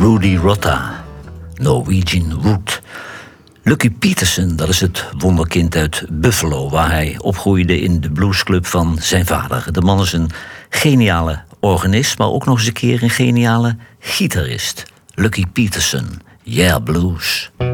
Rudy Rota, Norwegian Wood. Lucky Peterson, dat is het wonderkind uit Buffalo, waar hij opgroeide in de bluesclub van zijn vader. De man is een geniale organist, maar ook nog eens een keer een geniale gitarist. Lucky Peterson, Yeah Blues.